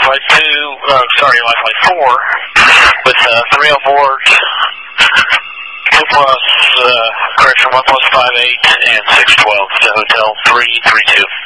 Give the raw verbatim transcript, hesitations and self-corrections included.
Wi-Fi two, uh, sorry, Wi-Fi four, with uh, three on board, two plus, uh, correction, one plus five eight, and six twelve to Hotel three three two.